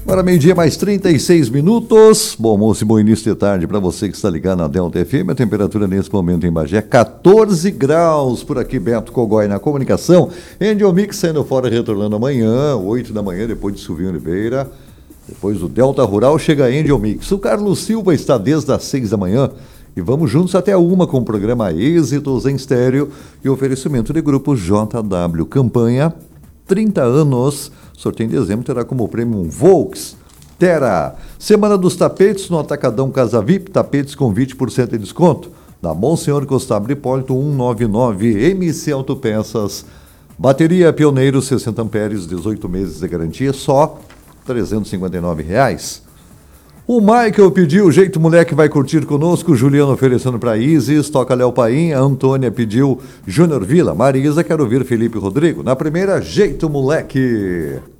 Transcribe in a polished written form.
Agora meio-dia mais 36 minutos. Bom almoço e bom início de tarde para você que está ligado na Delta FM. A temperatura nesse momento em Bagé é 14 graus. Por aqui, Beto Cogói na comunicação. Angel Mix saindo fora, retornando amanhã, 8 da manhã, depois de Silvinho Oliveira. Depois do Delta Rural, chega a Angel Mix. O Carlos Silva está desde as 6 da manhã. E vamos juntos até a 1 com o programa Êxitos em Estéreo e oferecimento de grupo JW. Campanha 30 anos. Sorteio em dezembro terá como prêmio um Volks Terra. Semana dos tapetes no Atacadão Casa VIP. Tapetes com 20% de desconto. Na Monsenhor Costábulo Hipólito 199. MC Autopeças. Bateria Pioneiro 60 amperes, 18 meses de garantia, só R$ 359. O Michael pediu, Jeito Moleque vai curtir conosco, Juliano oferecendo para Isis, toca Léo Paim, a Antônia pediu Júnior Vila, Marisa quer ouvir Felipe Rodrigo. Na primeira, Jeito Moleque.